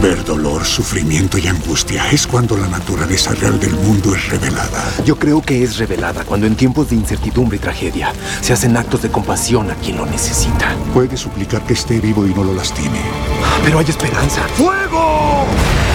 Ver dolor, sufrimiento y angustia es cuando la naturaleza real del mundo es revelada. Yo creo que es revelada cuando en tiempos de incertidumbre y tragedia se hacen actos de compasión a quien lo necesita. Puede suplicar que esté vivo y no lo lastime. Pero hay esperanza. ¡Fuego!